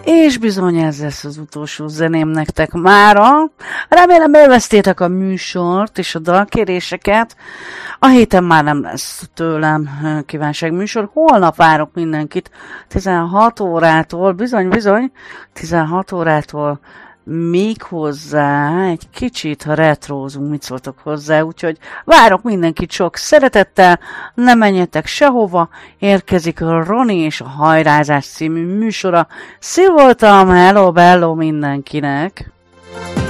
És bizony ez lesz az utolsó zeném nektek mára. Remélem élveztétek a műsort és a dalkéréseket. A héten már nem lesz tőlem kívánságműsor. Holnap várok mindenkit 16 órától, bizony, 16 órától még hozzá egy kicsit, ha retrózunk, mit szóltok hozzá, úgyhogy várok mindenkit sok szeretettel, ne menjetek sehova, érkezik a Roni és a Hajrázás című műsora. Szia voltam, hello bello mindenkinek!